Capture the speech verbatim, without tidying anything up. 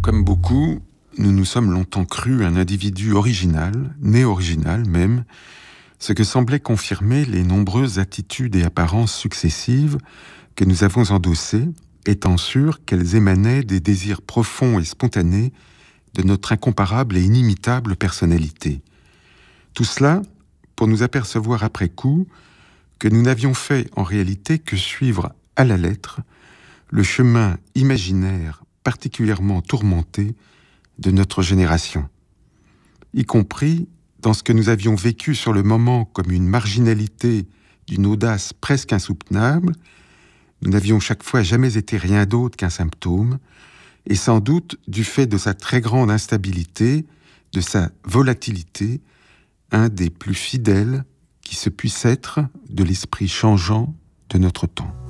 Comme beaucoup, nous nous sommes longtemps crus un individu original, né original même, ce que semblaient confirmer les nombreuses attitudes et apparences successives que nous avons endossées, étant sûrs qu'elles émanaient des désirs profonds et spontanés de notre incomparable et inimitable personnalité. Tout cela pour nous apercevoir après coup que nous n'avions fait en réalité que suivre à la lettre le chemin imaginaire particulièrement tourmenté de notre génération, y compris dans ce que nous avions vécu sur le moment comme une marginalité d'une audace presque insoutenable. Nous n'avions chaque fois jamais été rien d'autre qu'un symptôme, et sans doute du fait de sa très grande instabilité, de sa volatilité, un des plus fidèles qui se puisse être de l'esprit changeant de notre temps.